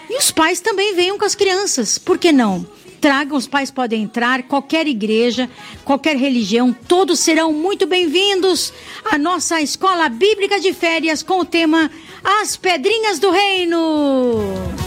E os pais também venham com as crianças, por que não? Tragam, os pais podem entrar, qualquer igreja, qualquer religião, todos serão muito bem-vindos à nossa Escola Bíblica de Férias com o tema As Pedrinhas do Reino.